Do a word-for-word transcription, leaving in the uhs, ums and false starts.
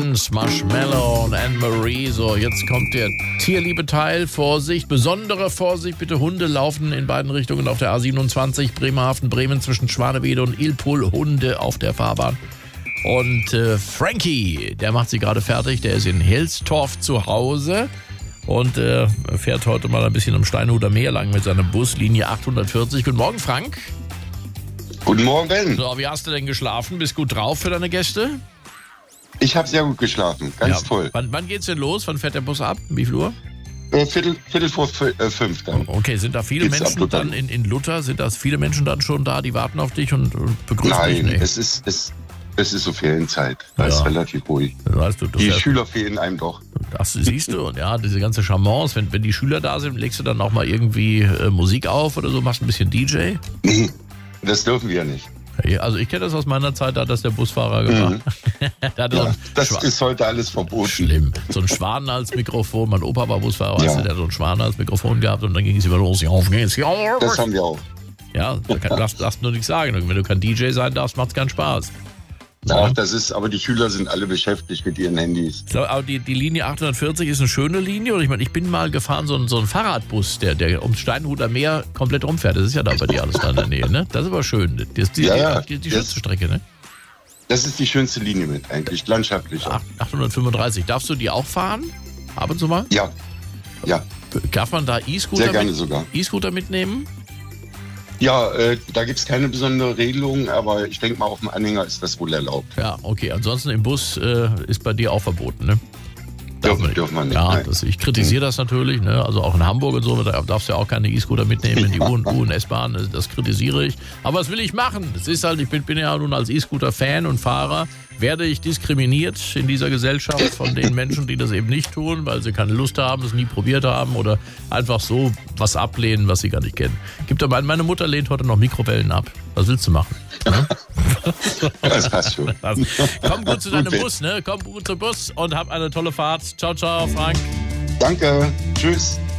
Dance, Marshmallow und Anne-Marie. So, jetzt kommt der Tierliebe-Teil. Vorsicht, besondere Vorsicht, bitte. Hunde laufen in beiden Richtungen auf der A siebenundzwanzig, Bremerhaven, Bremen zwischen Schwanewede und Ilpol. Hunde auf der Fahrbahn. Und äh, Frankie, der macht sie gerade fertig. Der ist in Helstorf zu Hause und äh, fährt heute mal ein bisschen am Steinhuder Meer lang mit seiner Buslinie achthundertvierzig. Guten Morgen, Frank. Guten Morgen, Ben. So, wie hast du denn geschlafen? Bist gut drauf für deine Gäste? Ich habe sehr gut geschlafen, ganz ja. toll. Wann, wann geht's denn los? Wann fährt der Bus ab? Wie viel Uhr? Äh, Viertel, Viertel vor f- äh, fünf dann. Okay, sind da viele Geht's Menschen dann in, in Luther? Sind da viele Menschen dann schon da, die warten auf dich und, und begrüßen dich? Nein, Nee. es ist, es, es ist so Ferienzeit. Da Ja. ist relativ ruhig. Das heißt, du, du Die fährst, Schüler fehlen einem doch. das siehst du, und ja, diese ganze Charmance, wenn, wenn die Schüler da sind, legst du dann auch mal irgendwie äh, Musik auf oder so, machst ein bisschen D J? Nee, das dürfen wir nicht. Also ich kenne das aus meiner Zeit, da hat das der Busfahrer gemacht. Mhm. Der hatte so Ja, ein das Schwa- ist heute alles verboten. Schlimm. So ein Schwan als Mikrofon. Mein Opa war Busfahrer, weißt Ja. du, der hat so ein Schwan als Mikrofon gehabt und dann ging es immer los. Ja, auf geht's. Ja, Das haben wir auch. ja, da kann, darfst, darfst nur nichts sagen. Wenn du kein D J sein darfst, macht's keinen Spaß. Ja. Ach, das ist, aber die Schüler sind alle beschäftigt mit ihren Handys. Ich glaub, aber die, die Linie achthundertvierzig ist eine schöne Linie. Und ich meine, ich bin mal gefahren, so ein, so ein Fahrradbus, der, der ums Steinhuder Meer komplett rumfährt. Das ist ja da bei dir alles da in der Nähe, ne? Das ist aber schön. Das ist die, Ja, ja. die, die, die Das- schönste Strecke, ne? Das ist die schönste Linie mit, eigentlich, landschaftlich. Ach- achthundertfünfunddreißig. Darfst du die auch fahren? Ab und zu mal? Ja, ja, Darf man da E-Scooter, sehr gerne mit, sogar. E-Scooter mitnehmen? Ja, äh, da gibt es keine besondere Regelung, aber ich denke mal, auf dem Anhänger ist das wohl erlaubt. Ja, okay. Ansonsten im Bus äh, ist bei dir auch verboten, ne? Darf Dürfen, man- dürfen wir nicht. Ja, nein. das, ich kritisiere das natürlich, ne? Also auch in Hamburg und so, da darfst du ja auch keine E-Scooter mitnehmen in die U- U- und S-Bahn, das, das kritisiere ich. Aber was will ich machen? Es ist halt, ich bin, bin ja nun als E-Scooter-Fan und Fahrer, werde ich diskriminiert in dieser Gesellschaft von den Menschen, die das eben nicht tun, weil sie keine Lust haben, es nie probiert haben oder einfach so was ablehnen, was sie gar nicht kennen. Gibt aber, meine Mutter lehnt heute noch Mikrowellen ab. Was willst du machen? Ne? Das passt schon. Also, komm gut zu deinem Gut. Bus, ne? Komm gut zum Bus und hab eine tolle Fahrt. Ciao, ciao, Frank. Danke, tschüss.